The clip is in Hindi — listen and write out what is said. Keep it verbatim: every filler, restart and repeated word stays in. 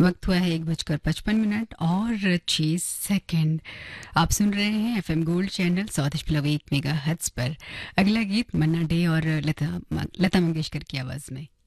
वक्त हुआ है एक बजकर पचपन मिनट और छः सेकंड। आप सुन रहे हैं FM gold channel south film एक मेगा हट्स पर। अगला गीत मन्ना डे और लता लता मंगेशकर की आवाज़ में।